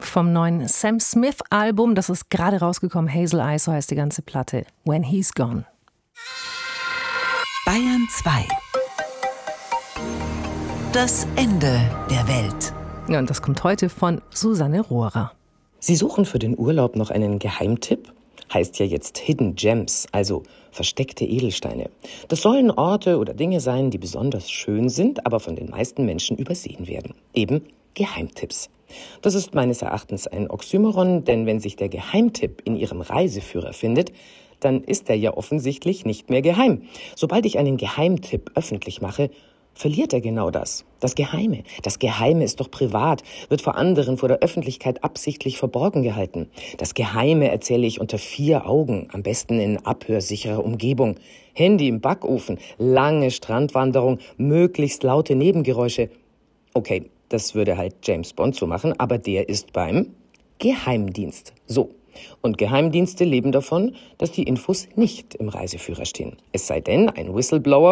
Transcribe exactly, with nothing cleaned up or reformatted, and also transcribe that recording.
vom neuen Sam Smith-Album. Das ist gerade rausgekommen. Hazel Eyes, so heißt die ganze Platte. When He's Gone. Bayern zwei. Das Ende der Welt. Ja, und das kommt heute von Susanne Rohrer. Sie suchen für den Urlaub noch einen Geheimtipp? Heißt ja jetzt Hidden Gems, also versteckte Edelsteine. Das sollen Orte oder Dinge sein, die besonders schön sind, aber von den meisten Menschen übersehen werden. Eben Geheimtipps. Das ist meines Erachtens ein Oxymoron, denn wenn sich der Geheimtipp in Ihrem Reiseführer findet, dann ist er ja offensichtlich nicht mehr geheim. Sobald ich einen Geheimtipp öffentlich mache, verliert er genau das. Das Geheime. Das Geheime ist doch privat, wird vor anderen, vor der Öffentlichkeit absichtlich verborgen gehalten. Das Geheime erzähle ich unter vier Augen, am besten in abhörsicherer Umgebung. Handy im Backofen, lange Strandwanderung, möglichst laute Nebengeräusche. Okay, das würde halt James Bond so machen, aber der ist beim Geheimdienst. So. Und Geheimdienste leben davon, dass die Infos nicht im Reiseführer stehen. Es sei denn, ein Whistleblower